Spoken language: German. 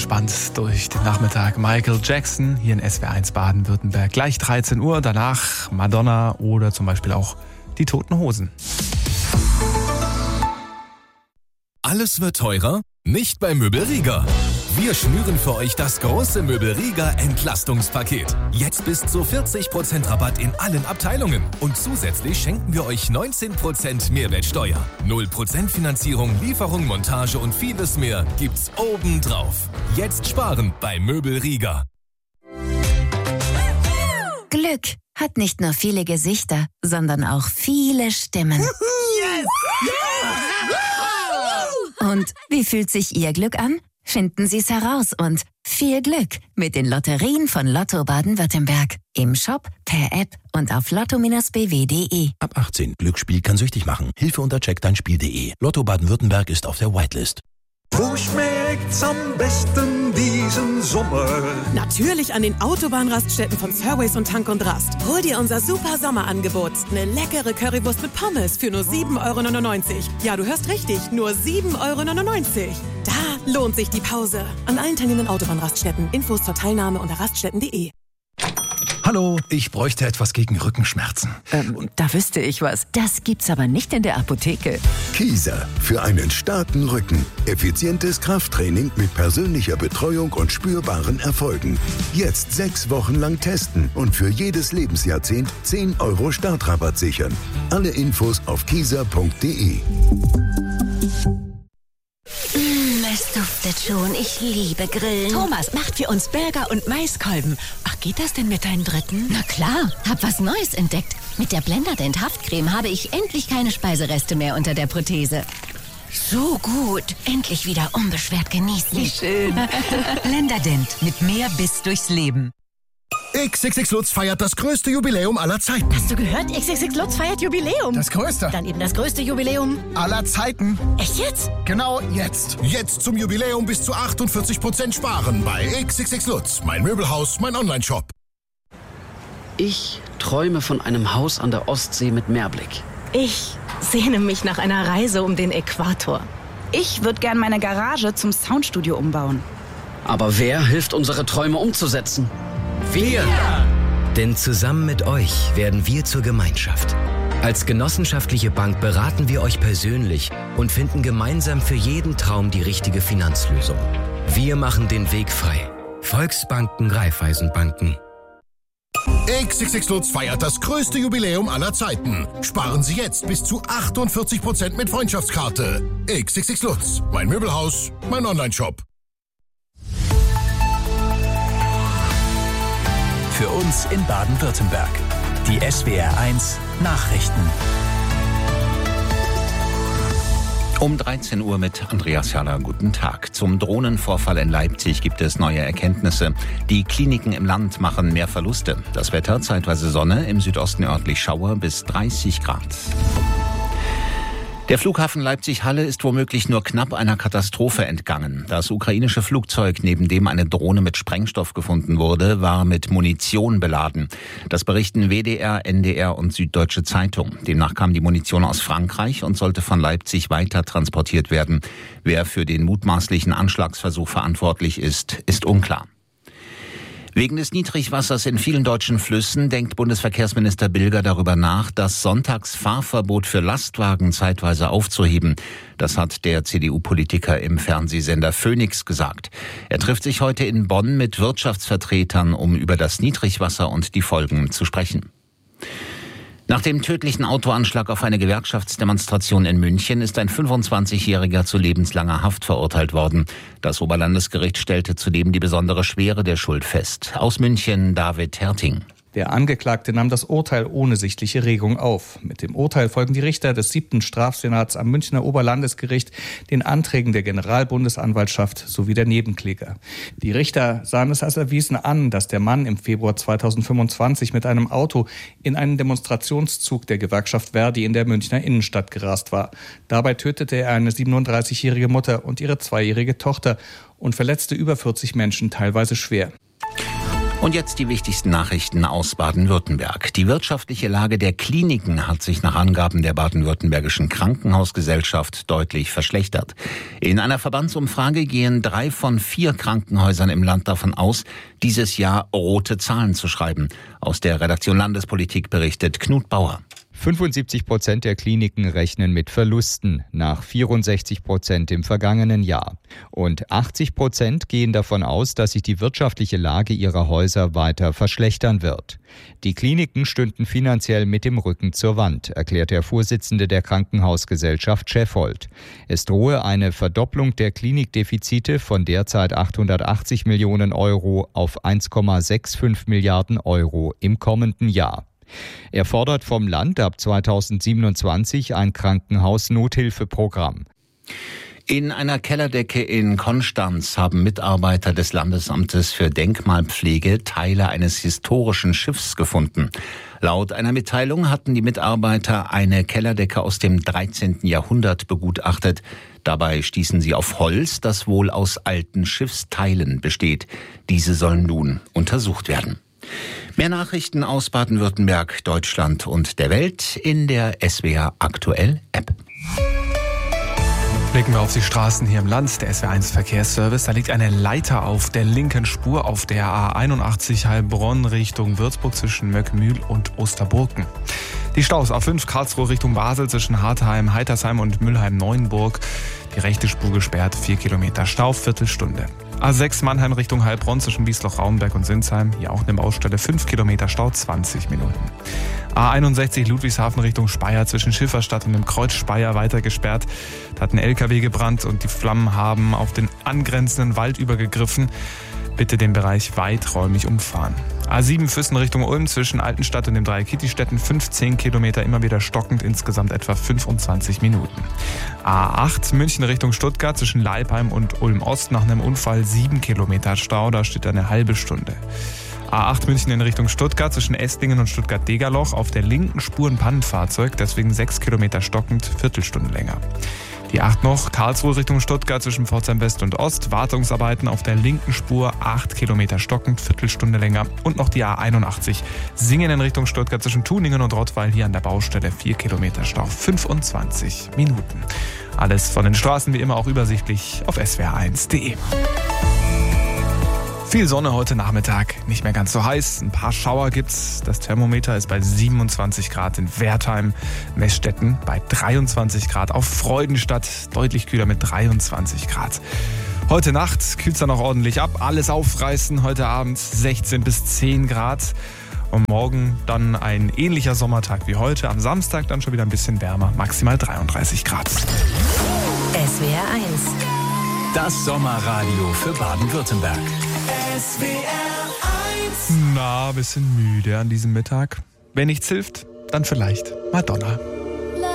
entspannt durch den Nachmittag. Michael Jackson hier in SWR1 Baden-Württemberg. Gleich 13 Uhr, danach Madonna oder zum Beispiel auch die Toten Hosen. Alles wird teurer? Nicht bei Möbelrieger. Wir schnüren für euch das große Möbelrieger Entlastungspaket. Jetzt bis zu 40% Rabatt in allen Abteilungen. Und zusätzlich schenken wir euch 19% Mehrwertsteuer. 0% Finanzierung, Lieferung, Montage und vieles mehr gibt's obendrauf. Jetzt sparen bei Möbelrieger. Glück hat nicht nur viele Gesichter, sondern auch viele Stimmen. Yes! Und wie fühlt sich Ihr Glück an? Finden Sie es heraus und viel Glück mit den Lotterien von Lotto Baden-Württemberg. Im Shop, per App und auf lotto-bw.de. Ab 18. Glücksspiel kann süchtig machen. Hilfe unter checkdeinspiel.de. Lotto Baden-Württemberg ist auf der Whitelist. Wo schmeckt's am besten diesen Sommer? Natürlich an den Autobahnraststätten von Surways und Tank und Rast. Hol dir unser super Sommerangebot. Eine leckere Currywurst mit Pommes für nur 7,99 €. Ja, du hörst richtig, nur 7,99 €. Da lohnt sich die Pause. An allen teilnehmenden Autobahnraststätten. Infos zur Teilnahme unter raststätten.de. Hallo, ich bräuchte etwas gegen Rückenschmerzen. Da wüsste ich was. Das gibt's aber nicht in der Apotheke. Kieser, für einen starken Rücken. Effizientes Krafttraining mit persönlicher Betreuung und spürbaren Erfolgen. Jetzt 6 Wochen lang testen und für jedes Lebensjahrzehnt 10 € Startrabatt sichern. Alle Infos auf kieser.de. Es duftet schon. Ich liebe Grillen. Thomas macht für uns Burger und Maiskolben. Ach, geht das denn mit deinem dritten? Na klar, hab was Neues entdeckt. Mit der Blenderdent Haftcreme habe ich endlich keine Speisereste mehr unter der Prothese. So gut. Endlich wieder unbeschwert genießen. Wie schön. Blenderdent mit mehr Biss durchs Leben. XXX Lutz feiert das größte Jubiläum aller Zeiten. Hast du gehört? XXX Lutz feiert Jubiläum. Das größte. Dann eben das größte Jubiläum aller Zeiten. Echt jetzt? Genau jetzt. Jetzt zum Jubiläum bis zu 48% sparen bei XXX Lutz. Mein Möbelhaus, mein Onlineshop. Ich träume von einem Haus an der Ostsee mit Meerblick. Ich sehne mich nach einer Reise um den Äquator. Ich würde gern meine Garage zum Soundstudio umbauen. Aber wer hilft, unsere Träume umzusetzen? Wir! Denn zusammen mit euch werden wir zur Gemeinschaft. Als genossenschaftliche Bank beraten wir euch persönlich und finden gemeinsam für jeden Traum die richtige Finanzlösung. Wir machen den Weg frei. Volksbanken, Raiffeisenbanken. XXX Lutz feiert das größte Jubiläum aller Zeiten. Sparen Sie jetzt bis zu 48% mit Freundschaftskarte. XXX Lutz, mein Möbelhaus, mein Onlineshop. Für uns in Baden-Württemberg. Die SWR1 Nachrichten. Um 13 Uhr mit Andreas Jaller. Guten Tag. Zum Drohnenvorfall in Leipzig gibt es neue Erkenntnisse. Die Kliniken im Land machen mehr Verluste. Das Wetter zeitweise Sonne, im Südosten örtlich Schauer bis 30 Grad. Der Flughafen Leipzig-Halle ist womöglich nur knapp einer Katastrophe entgangen. Das ukrainische Flugzeug, neben dem eine Drohne mit Sprengstoff gefunden wurde, war mit Munition beladen. Das berichten WDR, NDR und Süddeutsche Zeitung. Demnach kam die Munition aus Frankreich und sollte von Leipzig weiter transportiert werden. Wer für den mutmaßlichen Anschlagsversuch verantwortlich ist, ist unklar. Wegen des Niedrigwassers in vielen deutschen Flüssen denkt Bundesverkehrsminister Bilger darüber nach, das Sonntagsfahrverbot für Lastwagen zeitweise aufzuheben. Das hat der CDU-Politiker im Fernsehsender Phoenix gesagt. Er trifft sich heute in Bonn mit Wirtschaftsvertretern, um über das Niedrigwasser und die Folgen zu sprechen. Nach dem tödlichen Autoanschlag auf eine Gewerkschaftsdemonstration in München ist ein 25-Jähriger zu lebenslanger Haft verurteilt worden. Das Oberlandesgericht stellte zudem die besondere Schwere der Schuld fest. Aus München David Herting. Der Angeklagte nahm das Urteil ohne sichtliche Regung auf. Mit dem Urteil folgen die Richter des 7. Strafsenats am Münchner Oberlandesgericht den Anträgen der Generalbundesanwaltschaft sowie der Nebenkläger. Die Richter sahen es als erwiesen an, dass der Mann im Februar 2025 mit einem Auto in einen Demonstrationszug der Gewerkschaft Verdi in der Münchner Innenstadt gerast war. Dabei tötete er eine 37-jährige Mutter und ihre 2-jährige Tochter und verletzte über 40 Menschen teilweise schwer. Und jetzt die wichtigsten Nachrichten aus Baden-Württemberg. Die wirtschaftliche Lage der Kliniken hat sich nach Angaben der baden-württembergischen Krankenhausgesellschaft deutlich verschlechtert. In einer Verbandsumfrage gehen 3 von 4 Krankenhäusern im Land davon aus, dieses Jahr rote Zahlen zu schreiben. Aus der Redaktion Landespolitik berichtet Knut Bauer. 75% der Kliniken rechnen mit Verlusten, nach 64% im vergangenen Jahr. Und 80% gehen davon aus, dass sich die wirtschaftliche Lage ihrer Häuser weiter verschlechtern wird. Die Kliniken stünden finanziell mit dem Rücken zur Wand, erklärt der Vorsitzende der Krankenhausgesellschaft Scheffold. Es drohe eine Verdopplung der Klinikdefizite von derzeit 880 Millionen Euro auf 1,65 Milliarden Euro im kommenden Jahr. Er fordert vom Land ab 2027 ein Krankenhaus-Nothilfeprogramm. In einer Kellerdecke in Konstanz haben Mitarbeiter des Landesamtes für Denkmalpflege Teile eines historischen Schiffs gefunden. Laut einer Mitteilung hatten die Mitarbeiter eine Kellerdecke aus dem 13. Jahrhundert begutachtet. Dabei stießen sie auf Holz, das wohl aus alten Schiffsteilen besteht. Diese sollen nun untersucht werden. Mehr Nachrichten aus Baden-Württemberg, Deutschland und der Welt in der SWR Aktuell App. Blicken wir auf die Straßen hier im Land, der SWR1 Verkehrsservice. Da liegt eine Leiter auf der linken Spur auf der A81 Heilbronn Richtung Würzburg zwischen Möckmühl und Osterburken. Die Staus A5 Karlsruhe Richtung Basel zwischen Hartheim, Heitersheim und Mülheim-Neuenburg. Die rechte Spur gesperrt, 4 Kilometer Stau, Viertelstunde. A6 Mannheim Richtung Heilbronn zwischen Wiesloch-Raumberg und Sinsheim. Hier auch eine Baustelle, 5 Kilometer Stau, 20 Minuten. A61 Ludwigshafen Richtung Speyer zwischen Schifferstadt und dem Kreuz Speyer weiter gesperrt. Da hat ein LKW gebrannt und die Flammen haben auf den angrenzenden Wald übergegriffen. Bitte den Bereich weiträumig umfahren. A7 Füssen Richtung Ulm zwischen Altenstadt und den Dreieck-Kitti-Städten 15 Kilometer, immer wieder stockend, insgesamt etwa 25 Minuten. A8 München Richtung Stuttgart zwischen Leipheim und Ulm-Ost nach einem Unfall 7 Kilometer Stau, da steht eine halbe Stunde. A8 München in Richtung Stuttgart zwischen Esslingen und Stuttgart-Degerloch auf der linken Spur ein Pannenfahrzeug, deswegen 6 Kilometer stockend, Viertelstunde länger. Die 8 noch, Karlsruhe Richtung Stuttgart zwischen Pforzheim West und Ost, Wartungsarbeiten auf der linken Spur, 8 Kilometer stockend, Viertelstunde länger. Und noch die A81, Singen in Richtung Stuttgart zwischen Tuningen und Rottweil, hier an der Baustelle, 4 Kilometer Stau, 25 Minuten. Alles von den Straßen wie immer auch übersichtlich auf swr1.de. Viel Sonne heute Nachmittag, nicht mehr ganz so heiß, ein paar Schauer gibt's. Das Thermometer ist bei 27 Grad in Wertheim, Meßstetten bei 23 Grad, auf Freudenstadt deutlich kühler mit 23 Grad. Heute Nacht kühlt's dann noch ordentlich ab, alles aufreißen, heute Abend 16 bis 10 Grad. Und morgen dann ein ähnlicher Sommertag wie heute, am Samstag dann schon wieder ein bisschen wärmer, maximal 33 Grad. SWR 1. Das Sommerradio für Baden-Württemberg. Na, bisschen müde an diesem Mittag. Wenn nichts hilft, dann vielleicht Madonna.